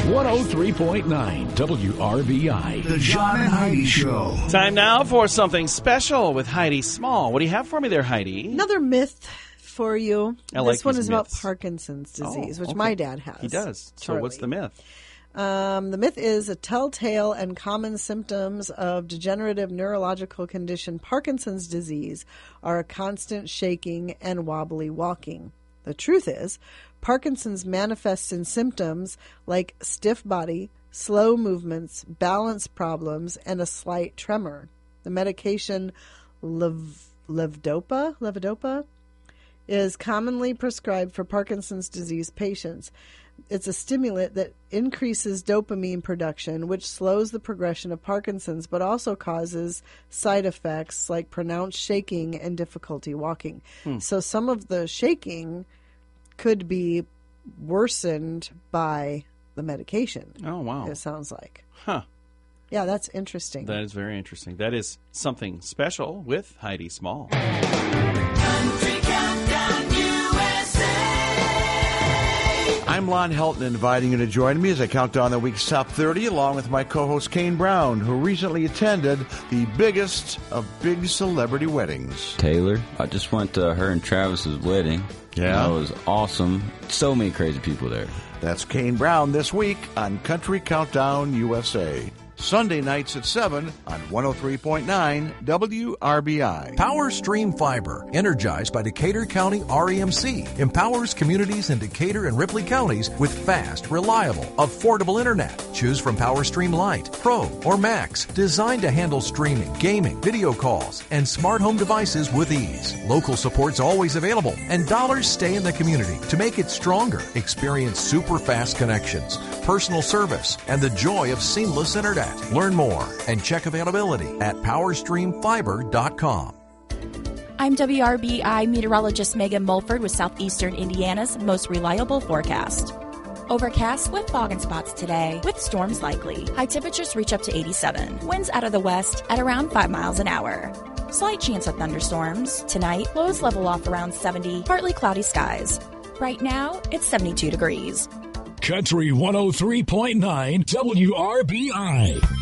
103.9 WRBI. The John and Heidi Show. Time now for something special with Heidi Small. What do you have for me there, Heidi? Another myth for you. This one is about myths. Parkinson's disease, which okay. my dad has. He does. So Charlie. what's the myth? The myth is a telltale and common symptoms of degenerative neurological condition Parkinson's disease are a constant shaking and wobbly walking. The truth is, Parkinson's manifests in symptoms like stiff body, slow movements, balance problems, and a slight tremor. The medication levodopa is commonly prescribed for Parkinson's disease patients. It's a stimulant that increases dopamine production, which slows the progression of Parkinson's, but also causes side effects like pronounced shaking and difficulty walking. So some of the shaking could be worsened by the medication. Oh, wow. It sounds like. Huh. Yeah, that's interesting. That is very interesting. That is something special with Heidi Small. I'm Lon Helton, inviting you to join me as I count down the week's top 30, along with my co-host Kane Brown, who recently attended the biggest of big celebrity weddings. Taylor. I just went to her and Travis's wedding. Yeah? That was awesome. So many crazy people there. That's Kane Brown this week on Country Countdown USA. Sunday nights at 7 on 103.9 WRBI. Power Stream Fiber, energized by Decatur County REMC, empowers communities in Decatur and Ripley counties with fast, reliable, affordable internet. Choose from Power Stream Lite, Pro, or Max, designed to handle streaming, gaming, video calls, and smart home devices with ease. Local support's always available, and dollars stay in the community to make it stronger. Experience super fast connections, personal service, and the joy of seamless internet. Learn more and check availability at powerstreamfiber.com. I'm WRBI meteorologist Megan Mulford with Southeastern Indiana's most reliable forecast. Overcast with fog and spots today, with storms likely. High temperatures reach up to 87. Winds out of the west at around 5 miles an hour. Slight chance of thunderstorms. Tonight, lows level off around 70, partly cloudy skies. Right now, it's 72 degrees. Country 103.9 WRBI.